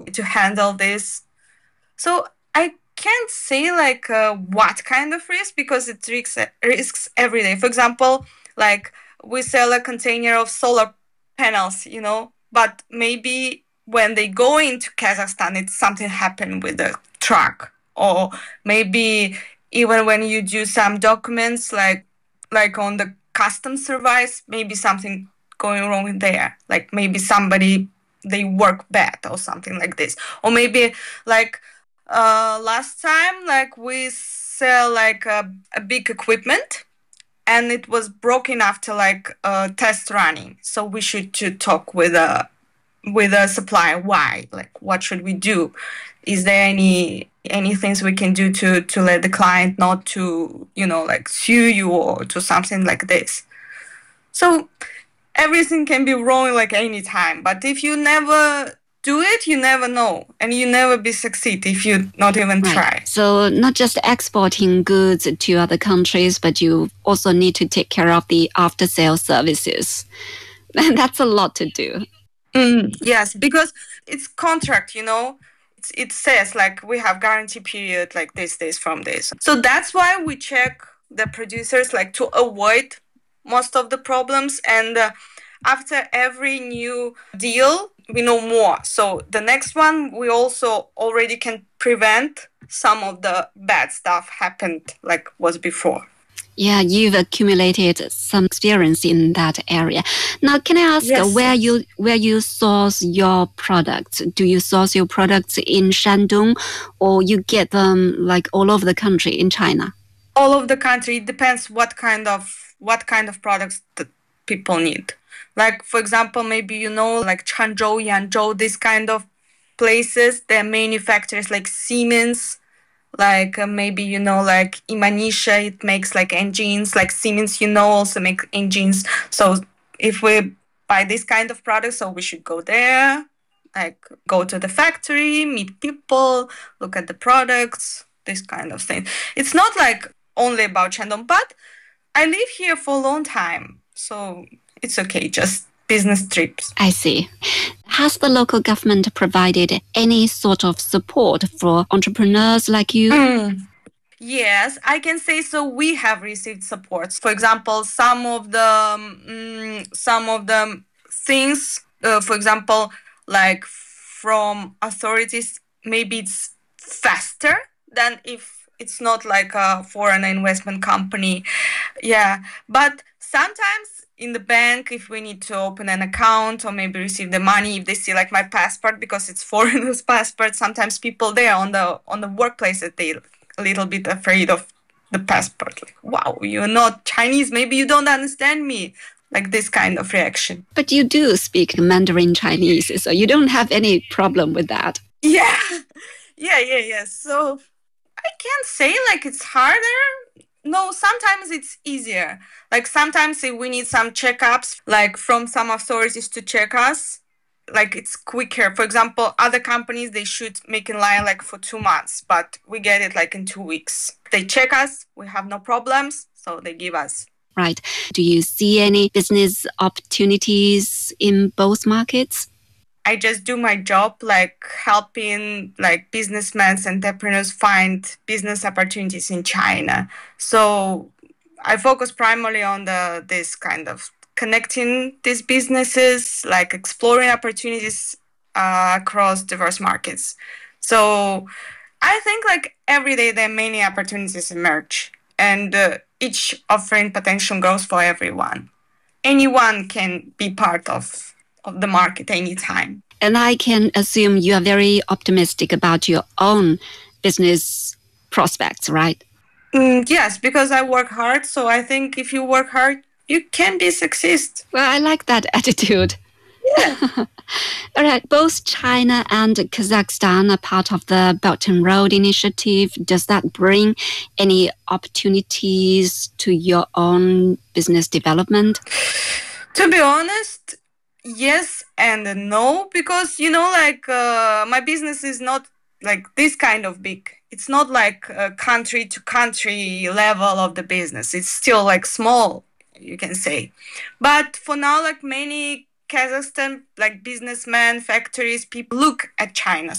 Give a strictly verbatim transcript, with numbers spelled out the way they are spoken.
to handle this. So I can't say like uh, what kind of risk, because it risks, risks every day. For example, like we sell a container of solar panels, you know, but maybe when they go into Kazakhstan, it's something happened with the truck, or maybe even when you do some documents, like like on the customs service, maybe something going wrong there. Like maybe somebody they work bad or something like this, or maybe like uh, last time, like we sell like a, a big equipment, and it was broken after like uh, test running. So we should to talk with a with a supplier. Why? Like, what should we do? Is there any any things we can do to to let the client not to, you know, like sue you or to something like this? So everything can be wrong like any time. But if you never do it, you never know, and you never be succeed if you not even Right. try. So not just exporting goods to other countries, but you also need to take care of the after sale services. And that's a lot to do. Mm, yes, because it's contract, you know. It's, it says like we have guarantee period like this days from this. So that's why we check the producers like to avoid most of the problems. And uh, after every new deal, we know more. So the next one, we also already can prevent some of the bad stuff happened like was before. Yeah, you've accumulated some experience in that area. Now, can I ask Yes, where yes. you where you source your products? Do you source your products in Shandong, or you get them like all over the country in China? All over the country. It depends what kind of what kind of products that people need. Like for example, maybe you know like Changzhou, Yangzhou, this kind of places. They're manufacturers like Siemens. Like uh, maybe you know like Imanisha, it makes like engines. Like Siemens, you know, also make engines. So if we buy this kind of product, so we should go there, like go to the factory, meet people, look at the products, this kind of thing. It's not like only about Shandong, but I live here for a long time, so it's okay, just business trips. I see. Has the local government provided any sort of support for entrepreneurs like you? Mm. Yes, I can say so. We have received supports. For example, some of the um, some of the things, uh, for example, like from authorities, maybe it's faster than if it's not like a foreign investment company. Yeah, but sometimes in the bank, if we need to open an account or maybe receive the money, if they see like my passport, because it's foreigners' passport, sometimes people there on the on the workplace that they a little bit afraid of the passport. Like, wow, you're not Chinese. Maybe you don't understand me. Like this kind of reaction. But you do speak Mandarin Chinese, so you don't have any problem with that. Yeah, yeah, yeah, yeah. So I can't say like it's harder. No, sometimes it's easier. Like sometimes if we need some checkups, like from some authorities to check us, like it's quicker. For example, other companies, they should make in line like for two months, but we get it like in two weeks. They check us, we have no problems, so they give us. Right. Do you see any business opportunities in both markets? I just do my job, like helping like businessmen, entrepreneurs find business opportunities in China. So I focus primarily on the this kind of connecting these businesses, like exploring opportunities uh, across diverse markets. So I think like every day there are many opportunities emerge, and uh, each offering potential growth for everyone. Anyone can be part of, of the market anytime. And I can assume you are very optimistic about your own business prospects, right? Mm, yes, because I work hard. So I think if you work hard, you can be success. Well, I like that attitude. Yeah. All right. Both China and Kazakhstan are part of the Belt and Road Initiative. Does that bring any opportunities to your own business development? To be honest, yes and no, because, you know, like uh, my business is not like this kind of big. It's not like a country to country level of the business. It's still like small, you can say. But for now, like many Kazakhstan, like businessmen, factories, people look at China.